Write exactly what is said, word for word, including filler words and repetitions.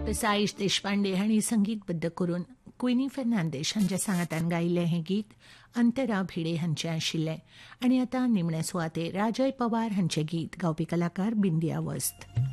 तर साईश देशपांडे हांणी संगीतबद्ध करून क्विनी फर्नांडीस हांच्या सांगातान गायिल्लें हें गीत अंतरा भिडे हांचें आशिल्लें. आनी आतां निमणे सुवातेर राजय पवार हांचें गीत गावपी कलाकार बिंदिया वस्त.